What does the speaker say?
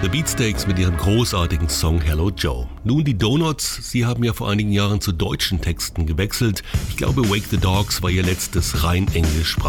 The Beatsteaks mit ihrem großartigen Song Hello Joe. Nun die Donuts, sie haben ja vor einigen Jahren zu deutschen Texten gewechselt. Ich glaube Wake the Dogs war ihr letztes rein englischsprachiges